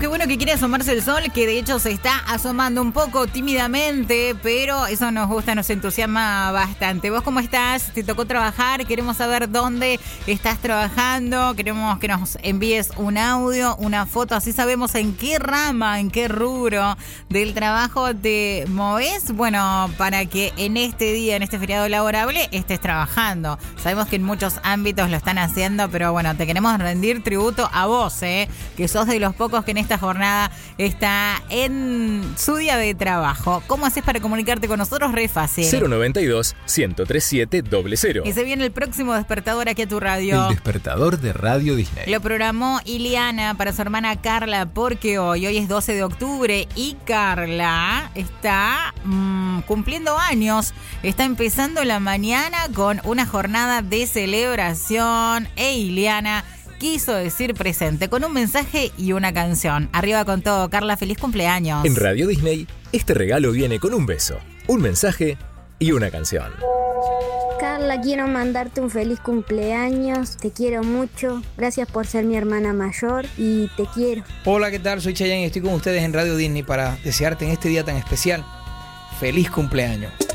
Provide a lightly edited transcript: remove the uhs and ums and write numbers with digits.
qué bueno que quiere asomarse el sol, que de hecho se está asomando un poco tímidamente, pero eso nos gusta, nos entusiasma bastante. ¿Vos cómo estás? ¿Te tocó trabajar? Queremos saber dónde estás trabajando, queremos que nos envíes un audio, una foto, así sabemos en qué rama, en qué rubro del trabajo te movés, bueno, para que en este día, en este feriado laborable, estés trabajando. Sabemos que en muchos ámbitos lo están haciendo, pero bueno, te queremos rendir tributo a vos, que sos de los pocos que en esta jornada está en su día de trabajo. ¿Cómo haces para comunicarte con nosotros? Re fácil. 092-103-700. Y se viene el próximo despertador aquí a tu radio. El despertador de Radio Disney. Lo programó Ileana para su hermana Carla, porque hoy es 12 de octubre y Carla está cumpliendo años. Está empezando la mañana con una jornada de celebración e Ileana quiso decir presente con un mensaje y una canción. Arriba con todo, Carla, feliz cumpleaños. En Radio Disney, este regalo viene con un beso, un mensaje y una canción. Carla, quiero mandarte un feliz cumpleaños, te quiero mucho, gracias por ser mi hermana mayor y te quiero. Hola, ¿qué tal? Soy Chayanne y estoy con ustedes en Radio Disney para desearte en este día tan especial, feliz cumpleaños.